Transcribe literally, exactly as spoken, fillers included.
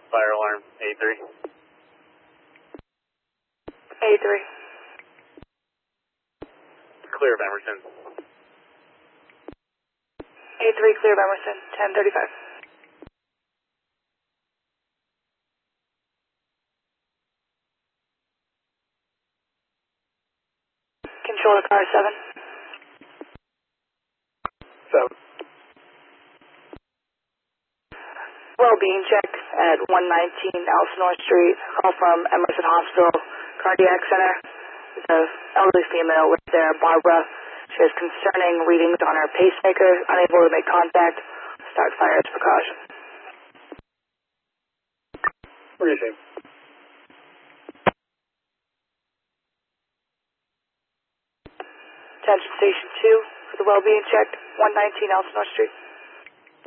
Fire alarm, A three. A three. Clear of Emerson. A three, clear of Emerson, ten thirty-five. Control to car seven. seven. Well-being check at one nineteen Elsinore Street. Call from Emerson Hospital Cardiac Center. There's an elderly female with there, Barbara. She has concerning readings on her pacemaker, unable to make contact. Start fire as precaution. Appreciate it. Attention Station two for the well-being check, one nineteen Elsinore Street.